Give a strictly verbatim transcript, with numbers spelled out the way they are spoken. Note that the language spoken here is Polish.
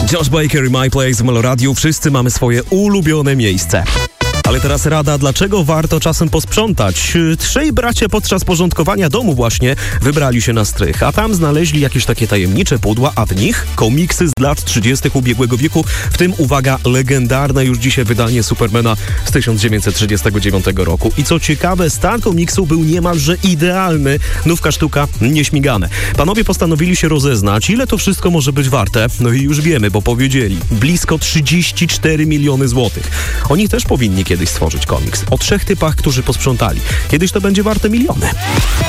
Josh Baker i My Place w Meloradiu. Wszyscy mamy swoje ulubione miejsce. Ale teraz rada, dlaczego warto czasem posprzątać. Trzej bracia podczas porządkowania domu właśnie wybrali się na strych, a tam znaleźli jakieś takie tajemnicze pudła, a w nich komiksy z lat trzydziestych ubiegłego wieku, w tym, uwaga, legendarne już dzisiaj wydanie Supermana z tysiąc dziewięćset trzydziestego dziewiątego roku. I co ciekawe, stan komiksu był niemalże idealny. Nówka sztuka, nieśmigane. Panowie postanowili się rozeznać, ile to wszystko może być warte. No i już wiemy, bo powiedzieli. Blisko trzydzieści cztery miliony złotych. Oni też powinni kiedyś stworzyć komiks o trzech typach, którzy posprzątali. Kiedyś to będzie warte miliony.